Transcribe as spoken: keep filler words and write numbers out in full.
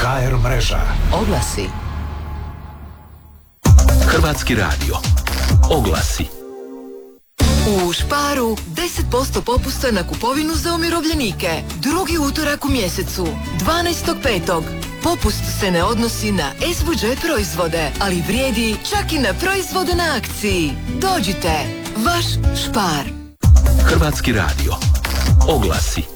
ha er mreža. Oglasi. Hrvatski radio. Oglasi. U Sparu deset posto popusta na kupovinu za umirovljenike. Drugi utorak u mjesecu, dvanaestog petog Popust se ne odnosi na es vu đe proizvode, ali vrijedi čak i na proizvode na akciji. Dođite, vaš Spar. Hrvatski radio. Oglasi.